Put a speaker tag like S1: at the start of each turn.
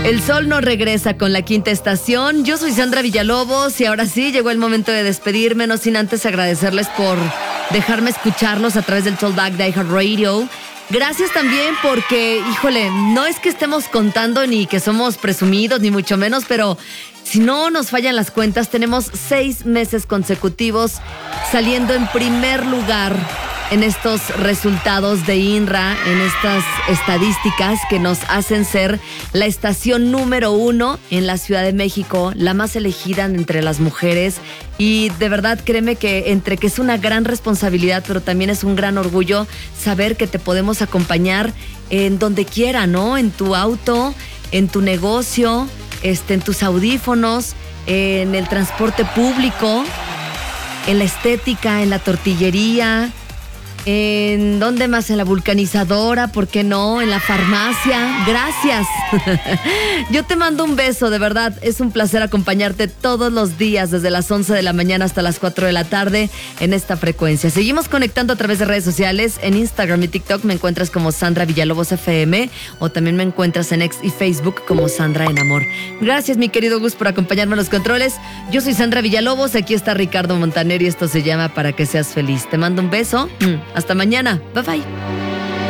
S1: El sol no regresa con la quinta estación. Yo soy Sandra Villalobos y ahora sí llegó el momento de despedirme, no sin antes agradecerles por dejarme escucharlos a través del Talkback de iHeartRadio. Gracias también porque, híjole, no es que estemos contando ni que somos presumidos, ni mucho menos, pero si no nos fallan las cuentas, tenemos 6 meses consecutivos saliendo en primer lugar en estos resultados de INRA, en estas estadísticas que nos hacen ser la estación número 1 en la Ciudad de México, la más elegida entre las mujeres. Y de verdad, créeme que entre que es una gran responsabilidad, pero también es un gran orgullo saber que te podemos acompañar en donde quiera, ¿no? En tu auto, en tu negocio, en tus audífonos, en el transporte público, en la estética, en la tortillería, ¿en dónde más? En la vulcanizadora, ¿por qué no? En la farmacia. Gracias. Yo te mando un beso, de verdad. Es un placer acompañarte todos los días, desde las 11 de la mañana hasta las 4 de la tarde en esta frecuencia. Seguimos conectando a través de redes sociales. En Instagram y TikTok me encuentras como Sandra Villalobos FM, o también me encuentras en X y Facebook como Sandra en Amor. Gracias, mi querido Gus, por acompañarme a los controles. Yo soy Sandra Villalobos, aquí está Ricardo Montaner y esto se llama Para que seas feliz. Te mando un beso. Hasta mañana. Bye bye.